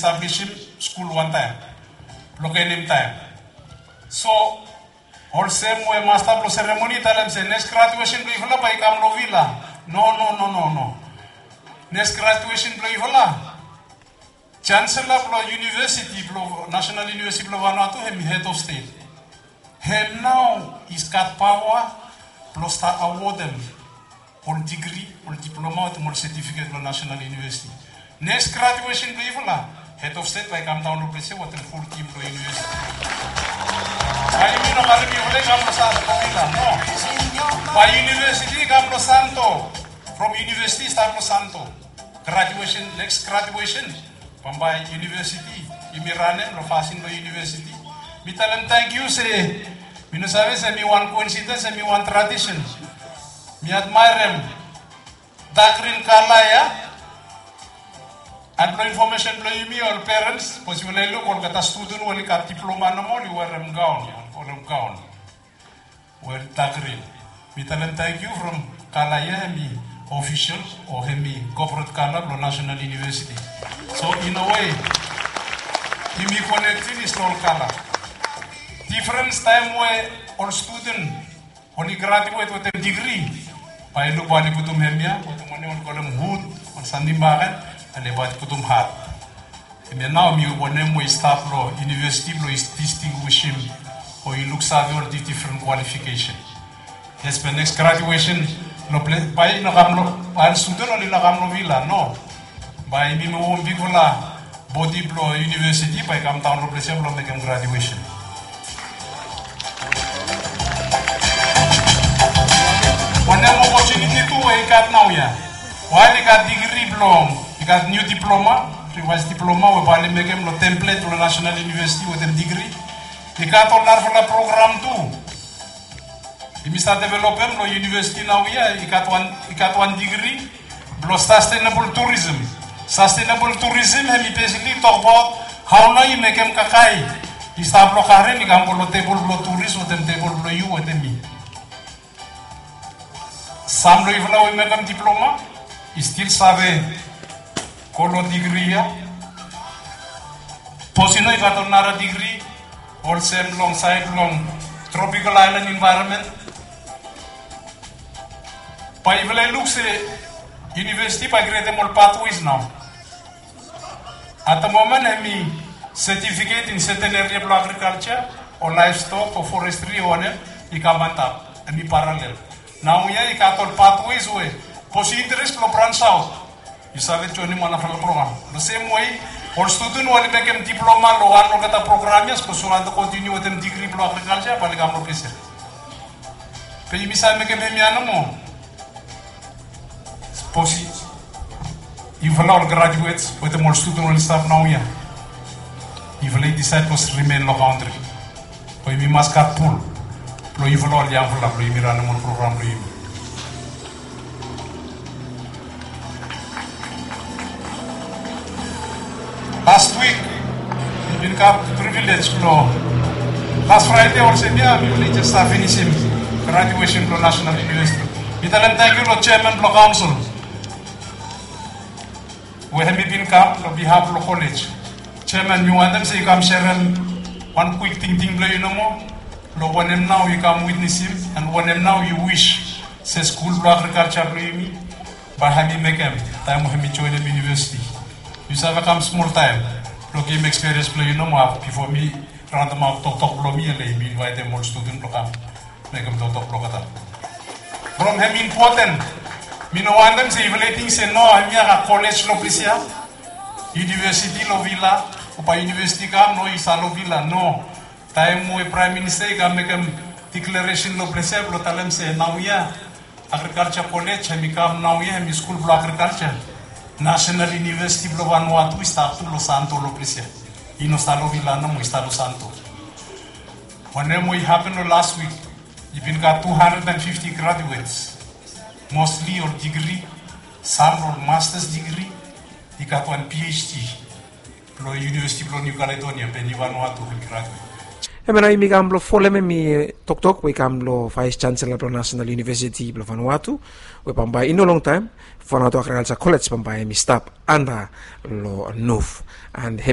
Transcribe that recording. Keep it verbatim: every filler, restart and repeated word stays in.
establish school one time. Look at him time. So, all same way master of ceremony tell him say next graduation play for by come no villa. No, no, no, no, no. Next graduation play for la. Chancellor of University of National University of Vanuatu him head of state. Him now is got power plus start award them on degree, on diploma, or certificate of National University. Next graduation play for la. Head of state like I'm down to place what the full team for university. By university, Campo Santo. From university, Campo Santo. Graduation, next graduation. From by university, Imirane, Lofasin by university. Me tell them thank you, say. Me no sabe, say me one coincidence, me one tradition. Me admire them. Dakrin Kalaya. And no information to me or parents, because when I look on the student, when I got diploma, no more, you were them gone, or them gone. Well, Takrin. Me tell them thank you from Kalaya, me official, or me corporate Canada or National University. So, in a way, you me connected is all Kala. Different time where all student, only graduate with a degree. I look at the Putum Hemia, what the money on column hood, on Sandy Maran. And about Putum Hat. And now me one name we staff law, university law is distinguish him or he looks at all the different qualification. Yes, my next graduation no play by no gamlo by student only la gamlo villa, no. By me mo big villa body blow university by come down no place blow make graduation. One name opportunity to I got now yeah. Why they got degree blow? He got new diploma, revised diploma, we probably make him the template to the National University with a degree. He got all that for the program too. He start developing the university now here. He got one, he got one degree, plus sustainable tourism. Sustainable tourism, he basically talk about how now you make him kakai. He start blocking, he got the table blow tourism, with the table blow you with me. Some people we make him diploma, he still sabe. Kolo degree ya. Posino ikaw nara degree. All same long side long tropical island environment. Pa ivela look se university pa grade more pathways now. At the moment I mean certificate in certain area of agriculture or livestock or forestry or whatever. Ikamanta. I mean parallel. Now yeah ikaw all pathways way. Posi interest lo branch out. You sabe to any one of the program. The same way, or student will make them diploma, no one look at the program, yes, because you want to continue with them degree in agriculture, but I'm not busy. But you miss I make them animal. Posi, if a lot of graduates with the more student will start now, yeah. If they decide to remain low country, but you must cut pull. But if a lot of young people, you run a more program. Last week, we got privilege to last Friday also, yeah, we just finishing graduation from National University. We tell them thank you to Chairman of the Council. We have been come on behalf of the college. Chairman, you want them say you come share one quick thing, thing, you know more. Lo when them now you come witness him, and when them now you wish say school of agriculture me, by having make them time when we join them university. You have come small time. Look, him experience play you know more before me run them out talk talk blow me and me invite them more student to come make them talk talk blow at from him important. Me no want them say evaluating say no I'm here at college lo please university lo villa or university come no is lo villa no time we prime minister come make them declaration lo please lo tell them say now yeah agriculture college him come now yeah him school for agriculture. National University of Vanuatu está lo santo lo precia. Y no está lo vilano, no está lo santo. When we happened last week, you've got two hundred fifty graduates, mostly or degree, some or master's degree. You got one PhD. Lo University of New Caledonia, Penny Vanuatu will graduate. Emenai mi gamlo foleme mi tok tok we gamlo Vice Chancellor of National University of Vanuatu we pambai in a long time Vanuatu Agriculture College pambai mi stop anda lo nuf and